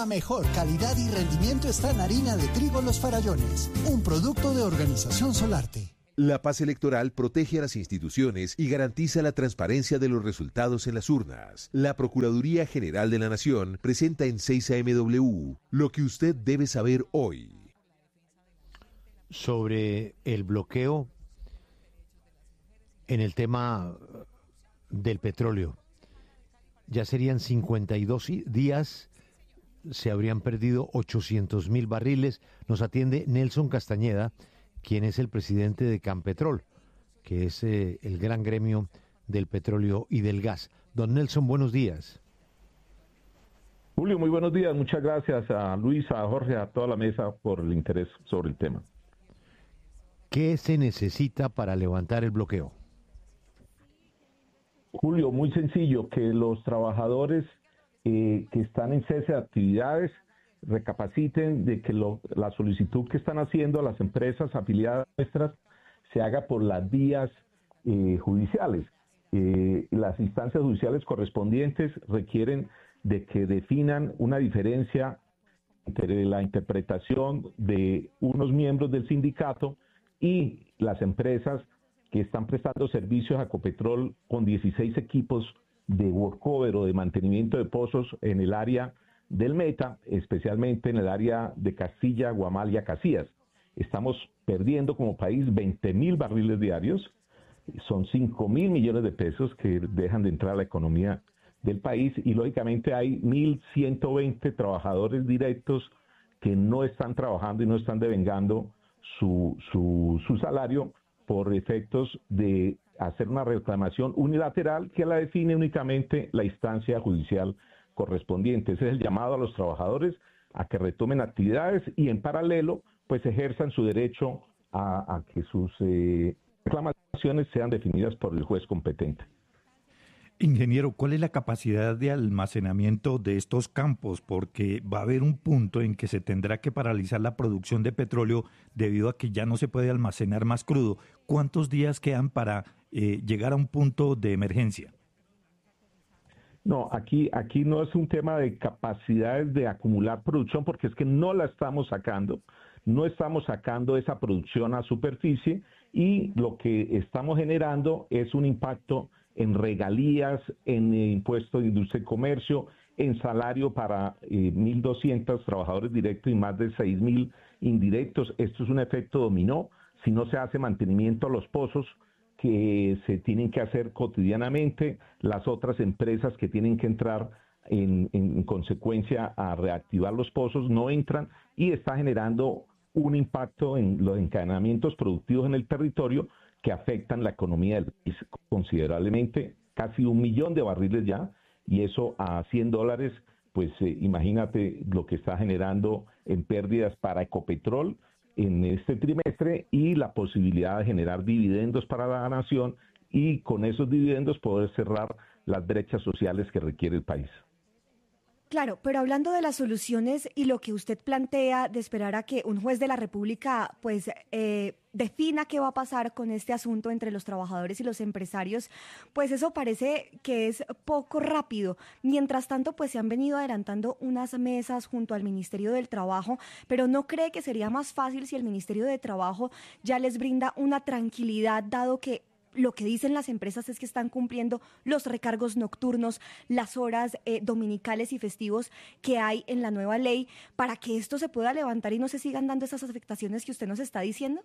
mejor calidad y rendimiento está en harina de trigo Los Farallones, un producto de Organización Solarte. La paz electoral protege a las instituciones y garantiza la transparencia de los resultados en las urnas. La Procuraduría General de la Nación presenta en 6AMW lo que usted debe saber hoy. Sobre el bloqueo en el tema del petróleo. Ya serían 52 días, se habrían perdido 800.000 barriles. Nos atiende Nelson Castañeda, quien es el presidente de Campetrol, que es el gran gremio del petróleo y del gas. Don Nelson, buenos días. Julio, muy buenos días. Muchas gracias a Luis, a Jorge, a toda la mesa por el interés sobre el tema. ¿Qué se necesita para levantar el bloqueo? Julio, muy sencillo, que los trabajadores que están en cese de actividades recapaciten de que la solicitud que están haciendo a las empresas afiliadas nuestras se haga por las vías judiciales. Las instancias judiciales correspondientes requieren de que definan una diferencia entre la interpretación de unos miembros del sindicato y las empresas que están prestando servicios a Ecopetrol con 16 equipos de workover o de mantenimiento de pozos en el área del Meta, especialmente en el área de Castilla, Guamalia, Casillas. Estamos perdiendo como país 20.000 barriles diarios, son 5.000 millones de pesos que dejan de entrar a la economía del país y lógicamente hay 1.120 trabajadores directos que no están trabajando y no están devengando su salario por efectos de hacer una reclamación unilateral que la define únicamente la instancia judicial correspondiente. Ese es el llamado a los trabajadores a que retomen actividades y en paralelo pues ejerzan su derecho a que sus reclamaciones sean definidas por el juez competente. Ingeniero, ¿cuál es la capacidad de almacenamiento de estos campos? Porque va a haber un punto en que se tendrá que paralizar la producción de petróleo debido a que ya no se puede almacenar más crudo. ¿Cuántos días quedan para llegar a un punto de emergencia? No, aquí no es un tema de capacidades de acumular producción porque es que no la estamos sacando, no estamos sacando esa producción a superficie y lo que estamos generando es un impacto en regalías, en impuesto de industria y comercio, en salario para 1.200 trabajadores directos y más de 6.000 indirectos. Esto es un efecto dominó. Si no se hace mantenimiento a los pozos que se tienen que hacer cotidianamente, las otras empresas que tienen que entrar en consecuencia a reactivar los pozos no entran y está generando un impacto en los encadenamientos productivos en el territorio que afectan la economía del país considerablemente, casi 1 millón de barriles ya, y eso a $100, pues imagínate lo que está generando en pérdidas para Ecopetrol en este trimestre y la posibilidad de generar dividendos para la nación y con esos dividendos poder cerrar las brechas sociales que requiere el país. Claro, pero hablando de las soluciones y lo que usted plantea de esperar a que un juez de la República pues defina qué va a pasar con este asunto entre los trabajadores y los empresarios, pues eso parece que es poco rápido. Mientras tanto, pues se han venido adelantando unas mesas junto al Ministerio del Trabajo, pero ¿no cree que sería más fácil si el Ministerio de Trabajo ya les brinda una tranquilidad, dado que lo que dicen las empresas es que están cumpliendo los recargos nocturnos, las horas dominicales y festivos que hay en la nueva ley, para que esto se pueda levantar y no se sigan dando esas afectaciones que usted nos está diciendo?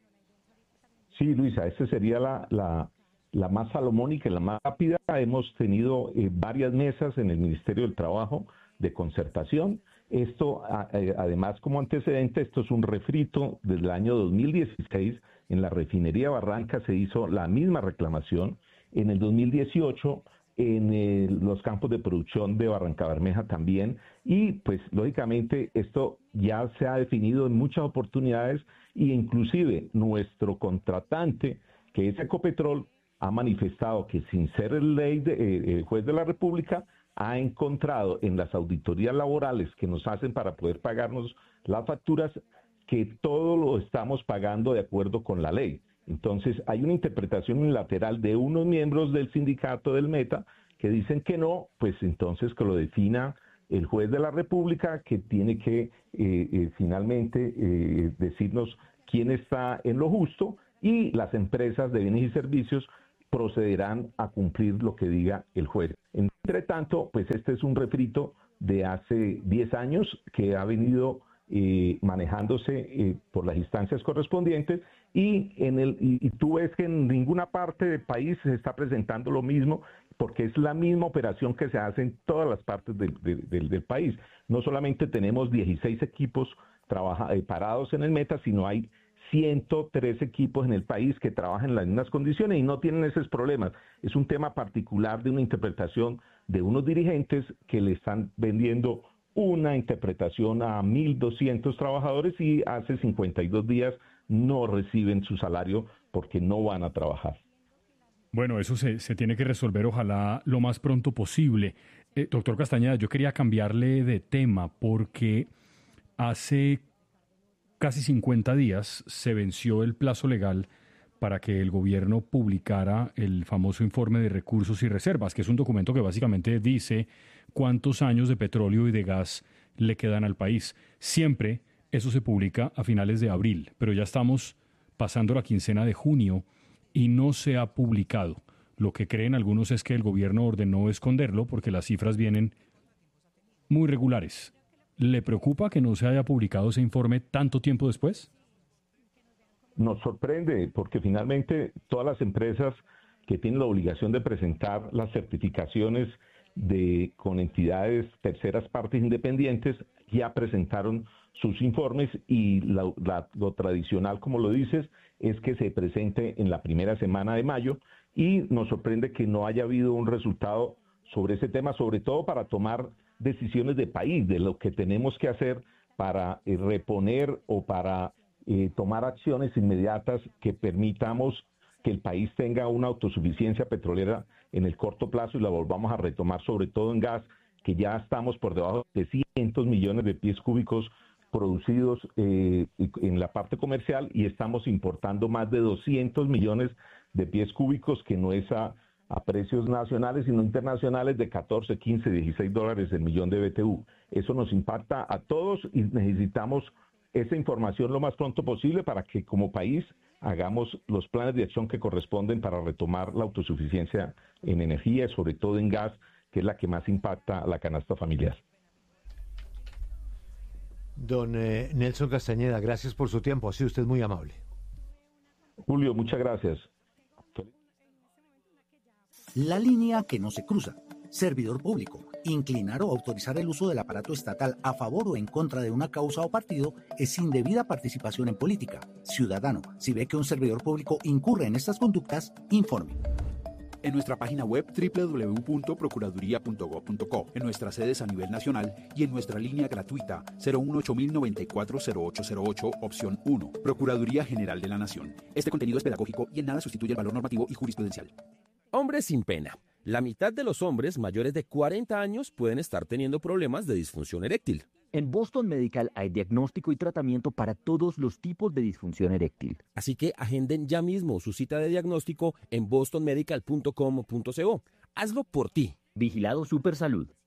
Sí, Luisa, esa sería la más salomónica y la más rápida. Hemos tenido varias mesas en el Ministerio del Trabajo de concertación. Esto, además, como antecedente, esto es un refrito del año 2016. En la refinería Barranca se hizo la misma reclamación. En el 2018, en los campos de producción de Barranca Bermeja también. Y, pues, lógicamente, esto ya se ha definido en muchas oportunidades y inclusive nuestro contratante, que es Ecopetrol, ha manifestado que sin ser el juez de la República, ha encontrado en las auditorías laborales que nos hacen para poder pagarnos las facturas que todo lo estamos pagando de acuerdo con la ley. Entonces hay una interpretación unilateral de unos miembros del sindicato del Meta que dicen que no, pues entonces que lo defina el juez de la República, que tiene que finalmente decirnos quién está en lo justo, y las empresas de bienes y servicios procederán a cumplir lo que diga el juez. Entre tanto, pues este es un refrito de hace 10 años que ha venido manejándose por las instancias correspondientes, y tú ves que en ninguna parte del país se está presentando lo mismo, porque es la misma operación que se hace en todas las partes del país. No solamente tenemos 16 equipos parados en el Meta, sino hay 103 equipos en el país que trabajan en las mismas condiciones y no tienen esos problemas. Es un tema particular de una interpretación de unos dirigentes que le están vendiendo una interpretación a 1.200 trabajadores y hace 52 días no reciben su salario porque no van a trabajar. Bueno, eso se tiene que resolver, ojalá lo más pronto posible. Doctor Castañeda, yo quería cambiarle de tema porque hace casi 50 días se venció el plazo legal para que el gobierno publicara el famoso informe de recursos y reservas, que es un documento que básicamente dice cuántos años de petróleo y de gas le quedan al país. Siempre eso se publica a finales de abril, pero ya estamos pasando la quincena de junio y no se ha publicado. Lo que creen algunos es que el gobierno ordenó esconderlo porque las cifras vienen muy regulares. ¿Le preocupa que no se haya publicado ese informe tanto tiempo después? Nos sorprende porque finalmente todas las empresas que tienen la obligación de presentar las certificaciones con entidades terceras partes independientes ya presentaron sus informes, y lo tradicional, como lo dices, es que se presente en la primera semana de mayo, y nos sorprende que no haya habido un resultado sobre ese tema, sobre todo para tomar decisiones de país, de lo que tenemos que hacer para reponer o para tomar acciones inmediatas que permitamos que el país tenga una autosuficiencia petrolera en el corto plazo y la volvamos a retomar, sobre todo en gas, que ya estamos por debajo de 100 millones de pies cúbicos producidos en la parte comercial, y estamos importando más de 200 millones de pies cúbicos, que no es a precios nacionales, sino internacionales, de 14, 15, 16 dólares el millón de BTU. Eso nos impacta a todos y necesitamos esa información lo más pronto posible para que como país hagamos los planes de acción que corresponden para retomar la autosuficiencia en energía, sobre todo en gas, que es la que más impacta a la canasta familiar. Don Nelson Castañeda, gracias por su tiempo, ha sido usted muy amable. Julio, muchas gracias. La línea que no se cruza. Servidor público. Inclinar o autorizar el uso del aparato estatal a favor o en contra de una causa o partido es indebida participación en política. Ciudadano, si ve que un servidor público incurre en estas conductas, informe. En nuestra página web www.procuraduría.gov.co, en nuestras sedes a nivel nacional y en nuestra línea gratuita 018-094-0808, opción 1, Procuraduría General de la Nación. Este contenido es pedagógico y en nada sustituye el valor normativo y jurisprudencial. Hombres sin pena. La mitad de los hombres mayores de 40 años pueden estar teniendo problemas de disfunción eréctil. En Boston Medical hay diagnóstico y tratamiento para todos los tipos de disfunción eréctil. Así que agenden ya mismo su cita de diagnóstico en bostonmedical.com.co. Hazlo por ti. Vigilado Supersalud.